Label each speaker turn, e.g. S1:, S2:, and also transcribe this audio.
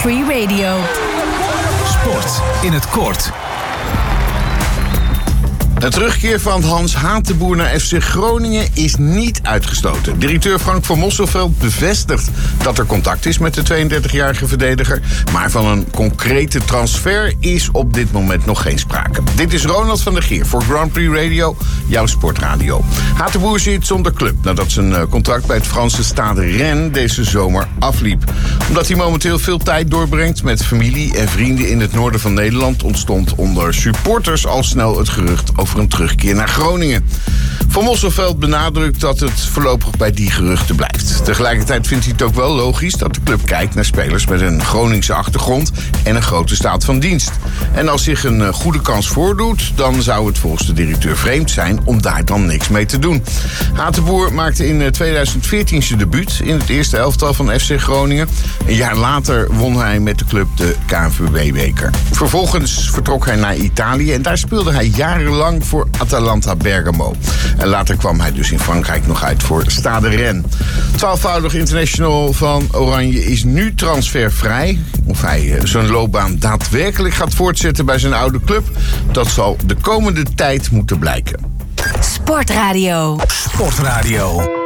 S1: Free Radio.
S2: Sport in het kort.
S3: De terugkeer van Hans Hatenboer naar FC Groningen is niet uitgesloten. Directeur Frank van Mosselveld bevestigt dat er contact is met de 32-jarige verdediger. Maar van een concrete transfer is op dit moment nog geen sprake. Dit is Ronald van der Geer voor Grand Prix Radio, jouw sportradio. Hatenboer zit zonder club nadat zijn contract bij het Franse Stade Rennes deze zomer afliep. Omdat hij momenteel veel tijd doorbrengt met familie en vrienden in het noorden van Nederland, ontstond onder supporters al snel het gerucht over een terugkeer naar Groningen. Van Mosselveld benadrukt dat het voorlopig bij die geruchten blijft. Tegelijkertijd vindt hij het ook wel logisch dat de club kijkt naar spelers met een Groningse achtergrond en een grote staat van dienst. En als zich een goede kans voordoet, dan zou het volgens de directeur vreemd zijn om daar dan niks mee te doen. Hatenboer maakte in 2014 zijn debuut in het eerste elftal van FC Groningen. Een jaar later won hij met de club de KNVB-beker. Vervolgens vertrok hij naar Italië en daar speelde hij jarenlang voor Atalanta Bergamo. En later kwam hij dus in Frankrijk nog uit voor Stade Rennes. 12-voudig international van Oranje is nu transfervrij. Of hij zijn loopbaan daadwerkelijk gaat voortzetten bij zijn oude club, dat zal de komende tijd moeten blijken.
S1: Sportradio.
S2: Sportradio.